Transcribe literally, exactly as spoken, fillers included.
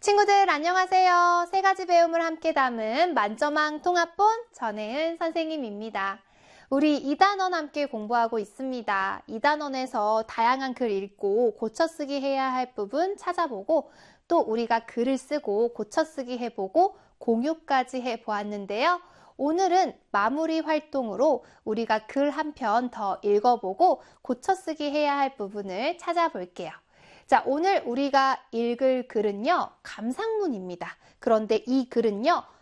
친구들 안녕하세요. 세 가지 배움을 함께 담은 만점왕 통합본 전혜은 선생님입니다. 우리 이 단원 함께 공부하고 있습니다. 이 단원에서 다양한 글 읽고 고쳐쓰기 해야 할 부분 찾아보고 또 우리가 글을 쓰고 고쳐쓰기 해보고 공유까지 해보았는데요. 오늘은 마무리 활동으로 우리가 글 한 편 더 읽어보고 고쳐쓰기 해야 할 부분을 찾아볼게요. 자, 오늘 우리가 읽을 글은요, 감상문입니다. 그런데 이 글은요,